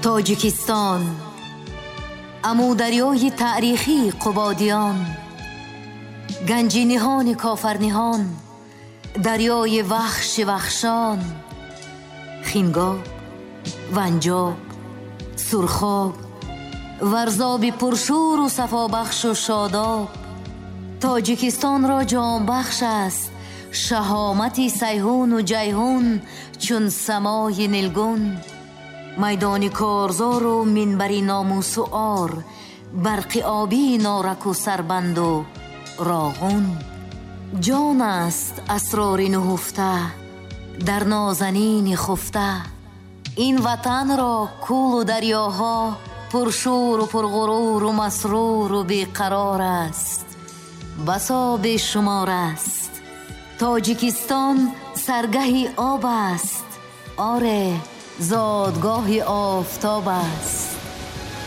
توجیکستان، امو دریای تاریخی قبادیان، گنج نهان کافرنهان، دریای وحش وحشان، خینگاب، ونجاب، سرخاب، ورزاب پرشور و صفا بخش و شاداب. تاجیکستان را جان بخش است شهامت سیهون و جیهون چون سمای نیلگون. میدان کارزار و منبر ناموس و آر، برق آبی نارک و سربند و راغون. جان است اسرار نهفته در نازنین خفته. این وطن را کول و دریاها پرشور و پرغرور و مسرور و بیقرار است، بسا بیشمار است. تاجیکستان سرگه آب است، آره زادگاه آفتاب است.